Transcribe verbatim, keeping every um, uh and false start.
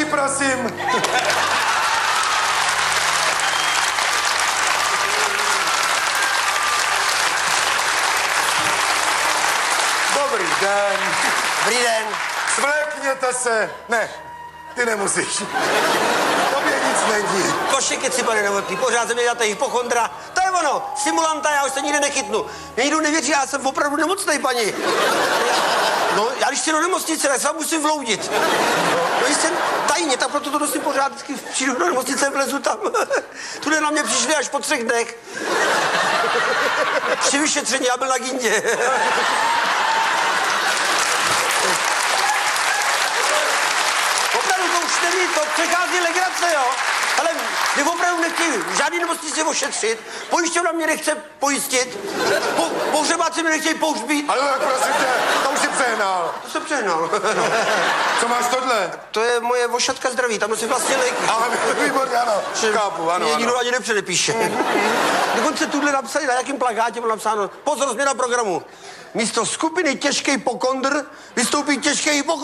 Další, prosím. Dobrý den. Dobrý den. Svlékněte se. Ne, ty nemusíš. Tobě nic není. Košek si, pane Novotný, pořád se mi dáte hypochondra. To je ono, simulanta, já už se nikdy nechytnu. Mě nikdo nevěří, já jsem opravdu nemocnej, paní. No, já když jsi do nemocnice, tak se vám musím vloudit. No, jsem tajně, tak proto to nosím pořád, vždycky přijdu do nemocnice, vlezu tam. Tuhle na mě přišli až po třech dnech. Při vyšetření, já byl na gindě. Opravdu to už není, to přechází legrace, jo. Ale vy opravdu nechtějí žádný nemocnici ošetřit, pojišťovna mě nechce pojistit, po, pohřebáci mě nechtějí pohřbít. Ale tak prosím tě, to už si přehnal. To jsem přehnal. Co máš tohle? To je moje vošatka zdraví, tam nosím vlastně léky. Ale výborně, ano. Kápu, ano, Mě ano. nikdo ani nepředepíše. Dokonce tuhle napsali, na jakém plakátě bylo napsáno, pozor, změna programu. Místo skupiny těžký pokondr vystoupí těžký hypochondr.